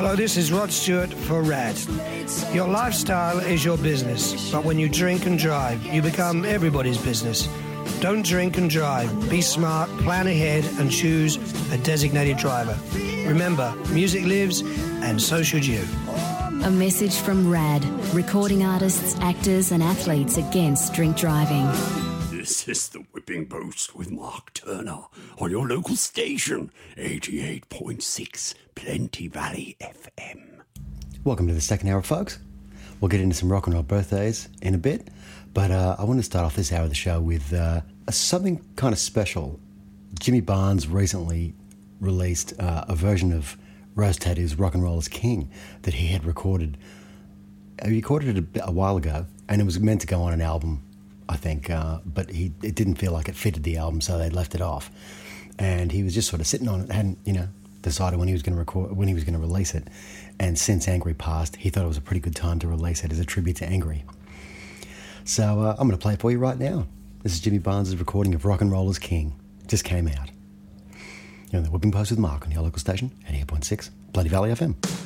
Hello, this is Rod Stewart for RAD. Your lifestyle is your business, but when you drink and drive, you become everybody's business. Don't drink and drive. Be smart, plan ahead, and choose a designated driver. Remember, music lives, and so should you. A message from RAD, recording artists, actors and athletes against drink driving. This is the Whipping Post with Mark Turner on your local station, 88.6 Plenty Valley FM. Welcome to the second hour, folks. We'll get into some rock and roll birthdays in a bit, but I want to start off this hour of the show with something kind of special. Jimmy Barnes recently released a version of Rose Tattoo's Rock and Roller's King that he had recorded. He recorded it a while ago, and it was meant to go on an album, I think, but it didn't feel like it fitted the album, so they left it off. And he was just sort of sitting on it, hadn't decided when he was going to release it. And since Angry passed, he thought it was a pretty good time to release it as a tribute to Angry. So I'm going to play it for you right now. This is Jimmy Barnes' recording of Rock and Roller's King. It just came out. You're on the Whipping Post with Mark on your local station, 88.6 Bloody Valley FM.